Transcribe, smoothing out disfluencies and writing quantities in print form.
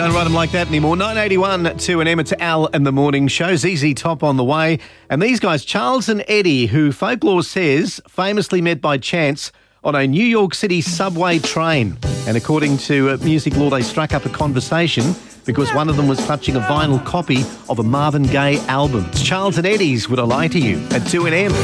Don't write them like that anymore. 981 to an M. It's Al and the Morning Show. ZZ Top on the way. And these guys, Charles and Eddie, who folklore says famously met by chance on a New York City subway train. And according to Music Law, they struck up a conversation because one of them was clutching a vinyl copy of a Marvin Gaye album. It's Charles and Eddie's Would I Lie to You at 2 and M.